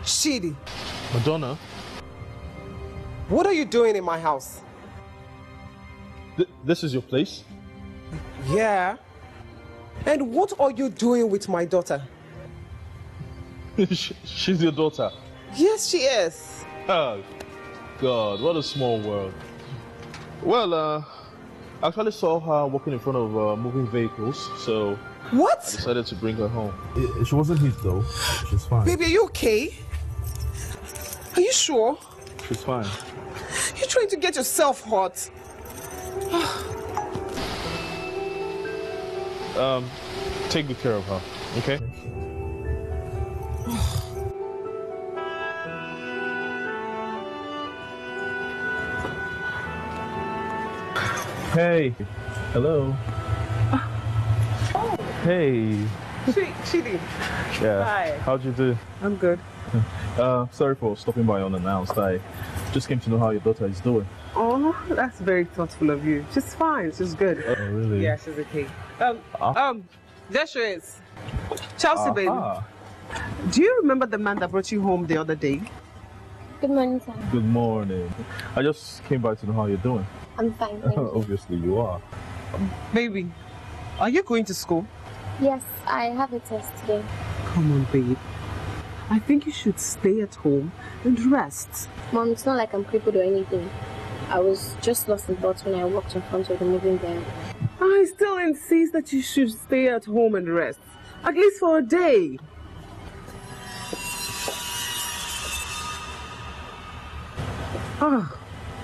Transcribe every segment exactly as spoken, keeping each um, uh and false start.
Chidi. Madonna? What are you doing in my house? Th this is your place? Yeah. And what are you doing with my daughter? She's your daughter? Yes, she is. Oh, God, what a small world. Well, uh, I actually saw her walking in front of uh, moving vehicles, so... What? I decided to bring her home. It, she wasn't hit though. She's fine. Baby, are you okay? Are you sure? She's fine. You're trying to get yourself hurt. um, take good care of her, okay? Hey. Hello. Hey. Chidi. Yeah. Hi. How'd you do? I'm good. Uh, sorry for stopping by unannounced. I just came to know how your daughter is doing. Oh, that's very thoughtful of you. She's fine. She's good. Oh, really? Yeah, she's okay. Um, Ah. um, there she is. Chelsea, baby. Aha. Do you remember the man that brought you home the other day? Good morning, sir. Good morning. I just came by to know how you're doing. I'm fine, thank you. Obviously, you are. Baby, are you going to school? Yes, I have a test today. Come on, babe. I think you should stay at home and rest. Mom, it's not like I'm crippled or anything. I was just lost in thoughts when I walked in front of the moving van. I still insist that you should stay at home and rest. At least for a day. Ah.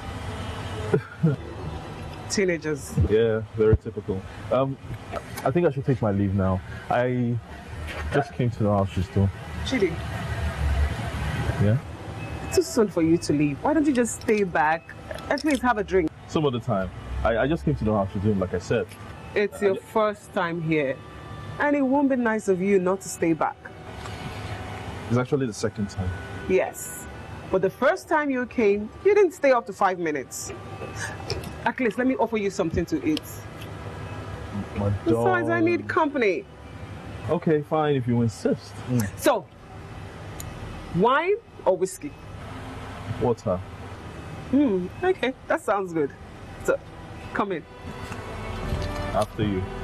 Teenagers. Yeah, very typical. Um, I think I should take my leave now. I just came to know how she's doing. Chidi, Yeah? it's too soon for you to leave. Why don't you just stay back? At least have a drink. Some other time. I, I just came to know how she's doing, like I said. It's your first time here. And it won't be nice of you not to stay back. It's actually the second time. Yes. But the first time you came, you didn't stay up to five minutes. At least let me offer you something to eat. My Besides, I dog. need company. Okay, fine, if you insist. Mm. So, wine or whiskey? Water. Hmm, okay, that sounds good. So, come in. After you.